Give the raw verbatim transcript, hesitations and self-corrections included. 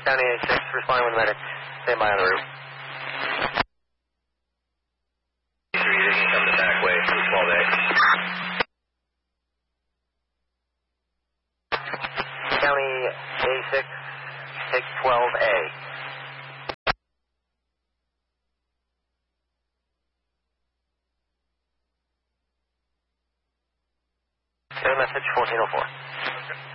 County A six, responding with medic. Stand by on the route. three, they can come the back way for the twelve A. County A six, take twelve A. Get a message, fourteen oh four.